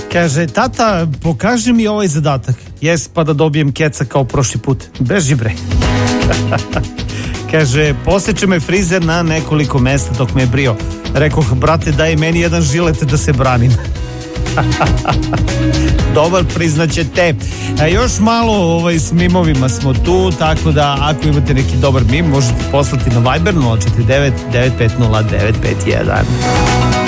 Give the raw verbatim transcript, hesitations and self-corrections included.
Kaže, tata, pokaži mi ovaj zadatak. Jes, pa da dobijem keca kao prošli put. Beži bre. Kaže, poseče me frizer na nekoliko mesta dok me je brio. Rekoh, brate, daj meni jedan žilet da se branim. Dobar, priznaćete. A još malo ovaj, s mimovima smo tu, tako da ako imate neki dobar mim, možete poslati na Viber nula četiri devet devet pet nula devet pet jedan.